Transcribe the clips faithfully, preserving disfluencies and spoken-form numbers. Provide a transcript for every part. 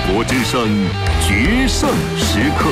国之声决胜时刻。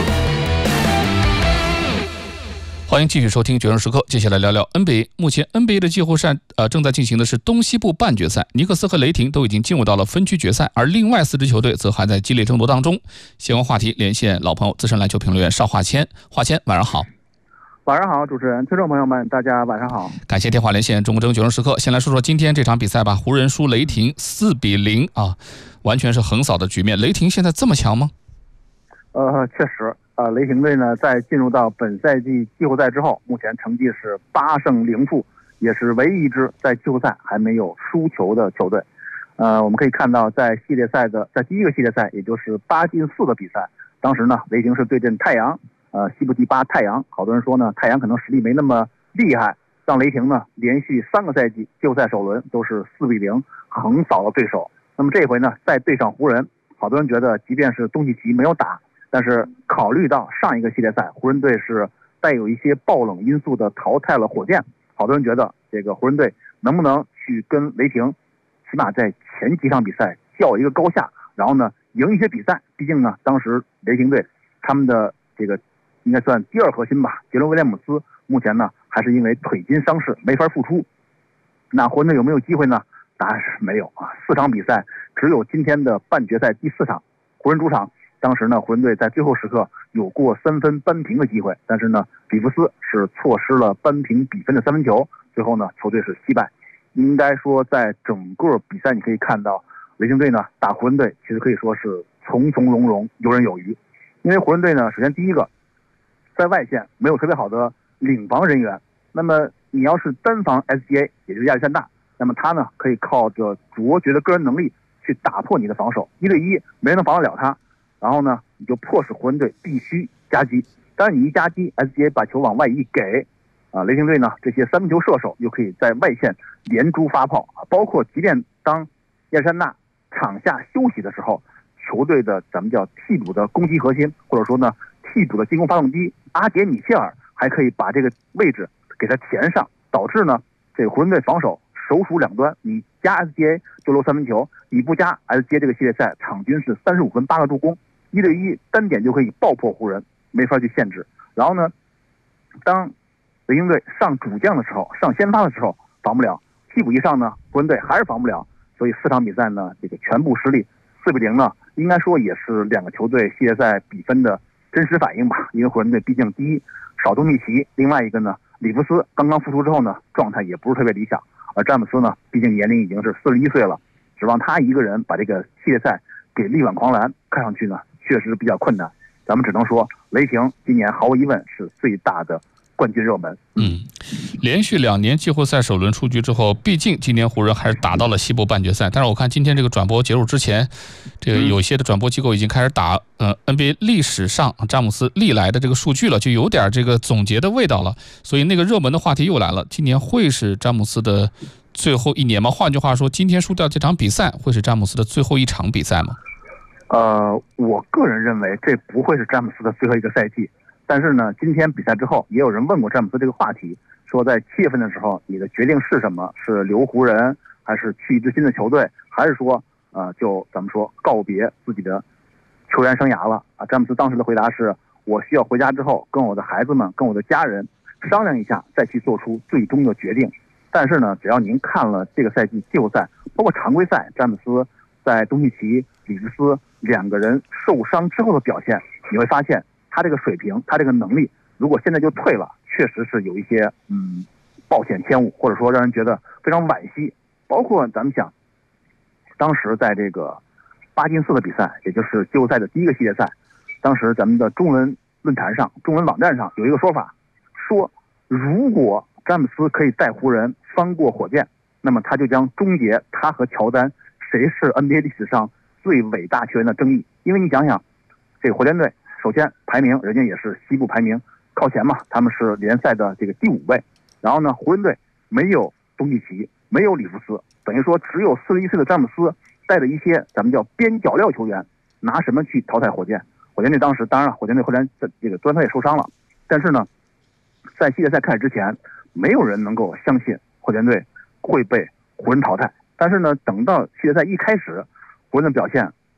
欢迎继续收听决胜时刻，接下来聊聊 N B A。 目前 N B A 的季后赛呃正在进行的是东西部半决赛，尼克斯和雷霆都已经进入到了分区决赛，而另外四支球队则还在激烈争夺当中。相关话题连线老朋友资深篮球评论员邵华谦。华谦晚上好。 晚上好，主持人、听众朋友们，大家晚上好。 感谢电话连线中国争决胜时刻。先来说说今天这场比赛吧，湖人输雷霆四比零啊，完全是横扫的局面。雷霆现在这么强吗？ 呃，确实，呃，雷霆队呢在进入到本赛季季后赛之后，目前成绩是八胜零负，也是唯一一支在季后赛还没有输球的球队。呃，我们可以看到，在系列赛的在第一个系列赛，也就是八进四的比赛，当时呢，雷霆是对阵太阳。呃，西部第八太阳，好多人说呢，太阳可能实力没那么厉害，让雷霆呢连续三个赛季季后赛首轮都是四比零横扫了对手。那么这回呢，再对上湖人，好多人觉得，即便是东契奇没有打，但是考虑到上一个系列赛湖人队是带有一些爆冷因素的淘汰了火箭，好多人觉得这个湖人队能不能去跟雷霆，起码在前几场比赛较一个高下，然后呢赢一些比赛。毕竟呢，当时雷霆队他们的这个。应该算第二核心吧，杰伦威廉姆斯目前呢还是因为腿筋伤势没法复出。那湖人队有没有机会呢？答案是没有啊。四场比赛只有今天的半决赛第四场，湖人主场，当时呢湖人队在最后时刻有过三分扳平的机会，但是呢里弗斯是错失了扳平比分的三分球，最后呢球队是惜败。应该说在整个比赛你可以看到，雷霆队呢打湖人队其实可以说是从从容容，游刃有余。因为湖人队呢，首先第一个，在外线没有特别好的领防人员，那么你要是单防 S G A， 也就是亚历山大，那么他呢可以靠着卓绝的个人能力去打破你的防守，一对一没人能防得了他，然后呢你就迫使湖人队必须夹击。当然你一夹击 ，S G A 把球往外一给，啊，雷霆队呢这些三分球射手又可以在外线连珠发炮，包括即便当亚历山大场下休息的时候，球队的咱们叫替补的攻击核心，或者说呢替补的进攻发动机阿杰米切尔还可以把这个位置给他填上，导致呢这个湖人队防守首鼠两端，你加 S G A 就漏三分球，你不加 S G A 这个系列赛场均是三十五分八个助攻，一对一单点就可以爆破湖人，没法去限制。然后呢，当雷霆队上主将的时候，上先发的时候防不了，替补一上呢，湖人队还是防不了，所以四场比赛呢这个全部失利，四比零呢，应该说也是两个球队系列赛比分的真实反应吧。因为湖人队毕竟第一少东契奇，另外一个呢里弗斯刚刚复出之后呢状态也不是特别理想，而詹姆斯呢毕竟年龄已经是四十一岁了，指望他一个人把这个系列赛给力挽狂澜，看上去呢确实比较困难。咱们只能说雷霆今年毫无疑问是最大的冠军热门。 嗯，连续两年季后赛首轮出局之后，毕竟今年湖人还是打到了西部半决赛。但是我看今天这个转播结束之前，这个有些的转播机构已经开始打呃 N B A 历史上詹姆斯历来的这个数据了，就有点这个总结的味道了。所以那个热门的话题又来了，今年会是詹姆斯的最后一年吗？换句话说，今天输掉这场比赛会是詹姆斯的最后一场比赛吗？ 呃，我个人认为这不会是詹姆斯的最后一个赛季。但是呢，今天比赛之后，也有人问过詹姆斯这个话题，说在七月份的时候，你的决定是什么？是留湖人，还是去一支新的球队，还是说，呃，就咱们说告别自己的球员生涯了？啊，詹姆斯当时的回答是：我需要回家之后跟我的孩子们、跟我的家人商量一下，再去做出最终的决定。但是呢，只要您看了这个赛季季后赛，包括常规赛，詹姆斯在东契奇、里弗斯两个人受伤之后的表现，你会发现。他这个水平，他这个能力，如果现在就退了，确实是有一些嗯暴殄天物，或者说让人觉得非常惋惜。包括咱们想，当时在这个八进四的比赛，也就是季后赛的第一个系列赛，当时咱们的中文论坛上、中文网站上有一个说法，说如果詹姆斯可以带湖人翻过火箭，那么他就将终结他和乔丹谁是 N B A 历史上最伟大球员的争议。因为你想想，这个火箭队。首先排名人家也是西部排名靠前嘛，他们是联赛的这个第五位。然后呢，湖人队没有东契奇，没有里弗斯，等于说只有四十一岁的詹姆斯带着一些咱们叫边角料球员，拿什么去淘汰火箭？火箭队当时当然了，火箭队后来这个端特也受伤了，但是呢，在系列赛开始之前，没有人能够相信火箭队会被湖人淘汰。但是呢，等到系列赛一开始，湖人的表现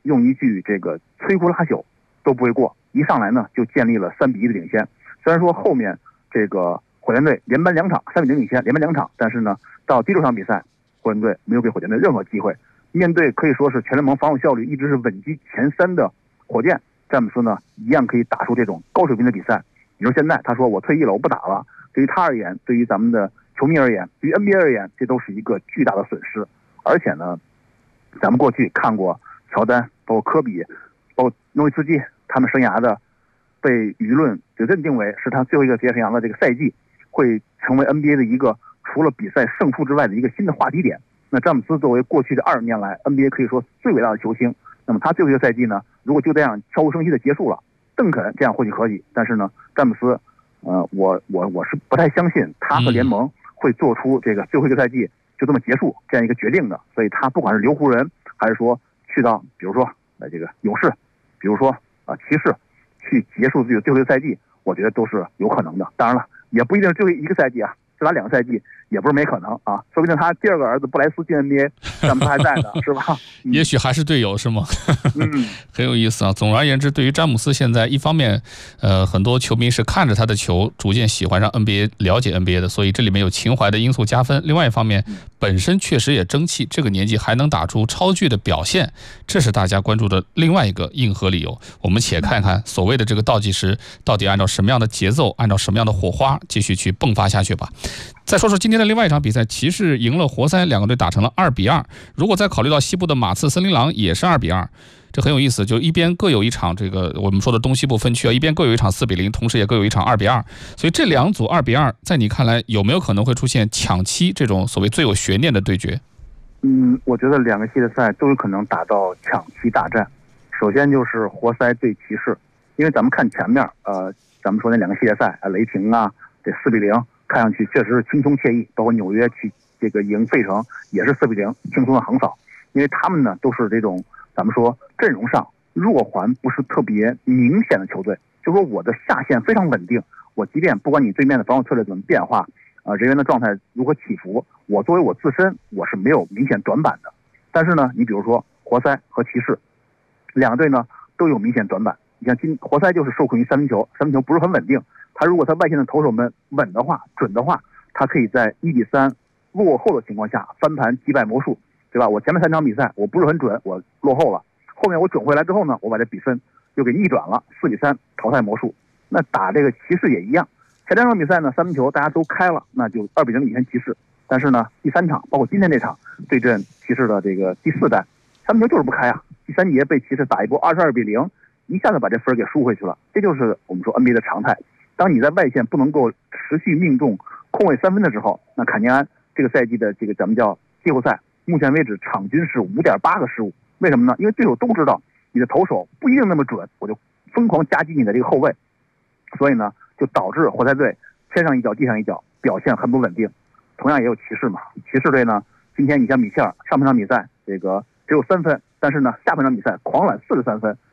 用一句这个摧枯拉朽都不为过，一上来呢就建立了三比一的领先。虽然说后面这个火箭队连扳两场，三比零领先，连扳两场，但是呢，到第六场比赛，火箭队没有给火箭队任何机会。面对可以说是全联盟防守效率一直是稳居前三的火箭，詹姆斯呢一样可以打出这种高水平的比赛。你说现在他说我退役了，我不打了，对于他而言，对于咱们的球迷而言，对于 N B A 而言，这都是一个巨大的损失。而且呢，咱们过去看过乔丹，包括科比，包括诺维斯基，他们生涯的被舆论就认定为是他最后一个职业生涯的这个赛季，会成为 N B A 的一个除了比赛胜负之外的一个新的话题点。那詹姆斯作为过去的二十年来 N B A 可以说最伟大的球星，那么他最后一个赛季呢，如果就这样悄无声息的结束了，邓肯这样或许可以，但是呢，詹姆斯，呃，我我我是不太相信他和联盟会做出这个最后一个赛季就这么结束这样一个决定的。所以他不管是留湖人，还是说去到比如说呃这个勇士，比如说啊、呃、骑士，去结束自己的最后一个赛季，我觉得都是有可能的。当然了，也不一定是最后一个赛季啊，就打两个赛季也不是没可能啊，说不定他第二个儿子布莱斯进 N B A， 咱们还在呢，是吧？ 嗯、也许还是队友是吗？ 嗯， 很有意思啊。总而言之，对于詹姆斯现在，一方面，呃，很多球迷是看着他的球逐渐喜欢上 N B A， 了解 N B A 的，所以这里面有情怀的因素加分。另外一方面，本身确实也争气，这个年纪还能打出超巨的表现，这是大家关注的另外一个硬核理由。我们且看看所谓的这个倒计时到底按照什么样的节奏，按照什么样的火花继续去迸发下去吧。再说说今天的另外一场比赛，骑士赢了活塞，两个队打成了二比二。如果再考虑到西部的马刺森林狼也是二比二，这很有意思，就一边各有一场这个我们说的东西部分区啊，一边各有一场四比零，同时也各有一场二比二。所以这两组二比二，在你看来有没有可能会出现抢七这种所谓最有悬念的对决？ 嗯，我觉得两个系列赛都有可能打到抢七大战。首先就是活塞对骑士，因为咱们看前面，呃，咱们说那两个系列赛啊，雷霆啊，这四比零。看上去确实是轻松惬意，包括纽约去这个赢费城也是四比零轻松的横扫，因为他们呢都是这种咱们说阵容上弱环不是特别明显的球队，就说我的下限非常稳定，我即便不管你对面的防守策略怎么变化，呃人员的状态如何起伏，我作为我自身我是没有明显短板的。但是呢，你比如说活塞和骑士两个队呢都有明显短板，你像今活塞就是受困于三分球，三分球不是很稳定。他如果他外线的投手们稳的话、准的话，他可以在一比三落后的情况下翻盘击败魔术，对吧？我前面三场比赛我不是很准，我落后了，后面我准回来之后呢，我把这比分又给逆转了，四比三淘汰魔术。那打这个骑士也一样，前两场比赛呢三分球大家都开了，那就二比零领先骑士。但是呢，第三场包括今天这场对阵骑士的这个第四战，三分球就是不开啊，第三节被骑士打一波二十二比零，一下子把这分给输回去了。这就是我们说 N B A 的常态。当你在外线不能够持续命中空位三分的时候，那坎尼安这个赛季的这个咱们叫季后赛，目前为止场均是 五点八个失误。为什么呢？因为队友都知道你的投手不一定那么准，我就疯狂夹击你的这个后卫，所以呢，就导致活塞队天上一脚地上一脚，表现很不稳定。同样也有骑士嘛，骑士队呢，今天你像米切尔上半场比赛这个只有三分，但是呢下半场比赛狂揽四十三分，